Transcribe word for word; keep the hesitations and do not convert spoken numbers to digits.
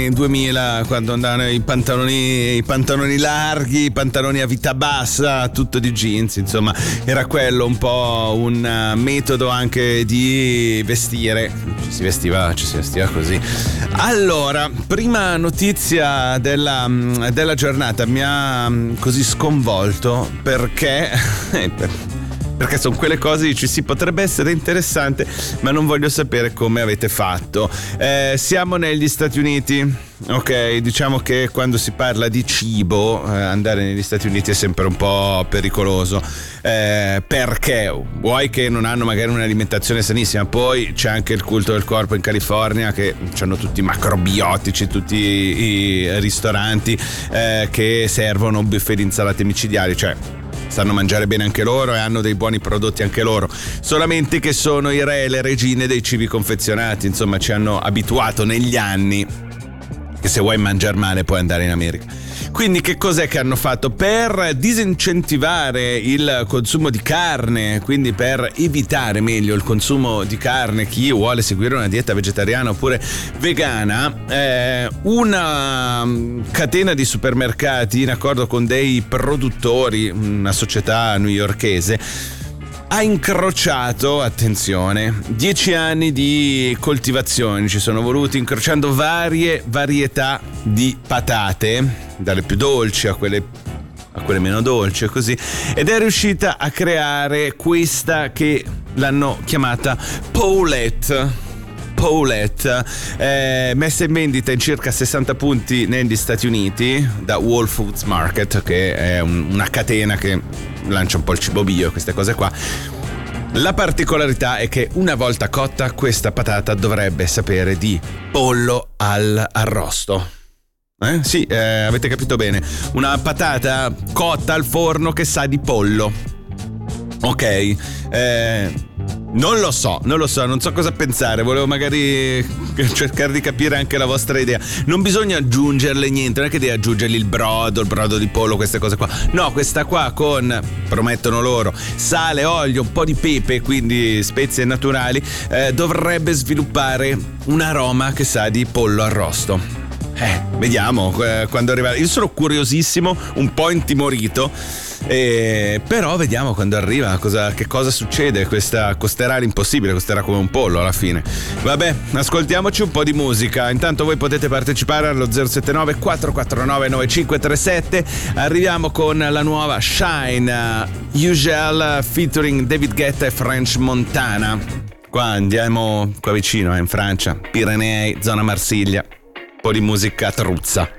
duemila, quando andavano i pantaloni i pantaloni larghi, i pantaloni a vita bassa, tutto di jeans, insomma era quello un po' un metodo anche di vestire, ci si vestiva ci si vestiva così. Allora, prima notizia della, della giornata mi ha così sconvolto perché perché sono quelle cose che ci si potrebbe essere interessante, ma non voglio sapere come avete fatto. Eh, siamo negli Stati Uniti, ok? Diciamo che quando si parla di cibo, eh, andare negli Stati Uniti è sempre un po' pericoloso. Eh, perché? Vuoi che non hanno magari un'alimentazione sanissima, poi c'è anche il culto del corpo in California, che hanno tutti i macrobiotici, tutti i ristoranti eh, che servono un buffet di insalate micidiali, cioè sanno mangiare bene anche loro e hanno dei buoni prodotti anche loro, solamente che sono i re e le regine dei cibi confezionati, insomma ci hanno abituato negli anni che se vuoi mangiare male puoi andare in America. Quindi che cos'è che hanno fatto? Per disincentivare il consumo di carne, quindi per evitare meglio il consumo di carne, chi vuole seguire una dieta vegetariana oppure vegana, eh, una catena di supermercati in accordo con dei produttori, una società newyorkese, ha incrociato, attenzione, dieci anni di coltivazioni, ci sono voluti, incrociando varie varietà di patate, dalle più dolci a quelle a quelle meno dolci e così, ed è riuscita a creare questa che l'hanno chiamata Paulette. Paulette, eh, messa in vendita in circa sessanta punti negli Stati Uniti da Whole Foods Market, che è un, una catena che lancia un po' il cibo bio e queste cose qua. La particolarità è che una volta cotta questa patata dovrebbe sapere di pollo all'arrosto. Eh? Sì, eh, avete capito bene, una patata cotta al forno che sa di pollo. Ok, eh, non lo so, non lo so, non so cosa pensare, volevo magari cercare di capire anche la vostra idea. Non bisogna aggiungerle niente, non è che devi aggiungergli il brodo, il brodo di pollo, queste cose qua. No, questa qua con, promettono loro, sale, olio, un po' di pepe, quindi spezie naturali, eh, dovrebbe sviluppare un aroma che sa di pollo arrosto. Eh, vediamo eh, quando arriva. Io sono curiosissimo, un po' intimorito, eh, però vediamo quando arriva cosa, che cosa succede. Questa costerà l'impossibile, costerà come un pollo alla fine. Vabbè, ascoltiamoci un po' di musica. Intanto voi potete partecipare allo zero sette nove quattro quattro nove nove cinque tre sette. Arriviamo con la nuova Shine, uh, Usual featuring David Guetta e French Montana. Qua andiamo qua vicino, eh, in Francia, Pirenei, zona Marsiglia. Un po' di musica truzza.